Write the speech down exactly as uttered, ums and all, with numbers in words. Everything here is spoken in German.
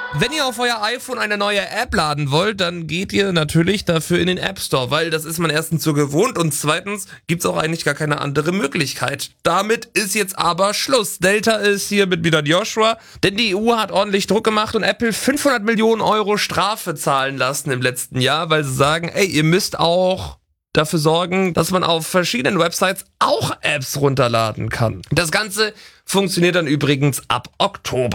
Wenn ihr auf euer iPhone eine neue App laden wollt, dann geht ihr natürlich dafür in den App Store, weil das ist man erstens so gewohnt und zweitens gibt's auch eigentlich gar keine andere Möglichkeit. Damit ist jetzt aber Schluss. Delta ist hier mit wieder Joshua, denn die E U hat ordentlich Druck gemacht und Apple fünfhundert Millionen Euro Strafe zahlen lassen im letzten Jahr, weil sie sagen, ey, ihr müsst auch dafür sorgen, dass man auf verschiedenen Websites auch Apps runterladen kann. Das Ganze funktioniert dann übrigens ab Oktober.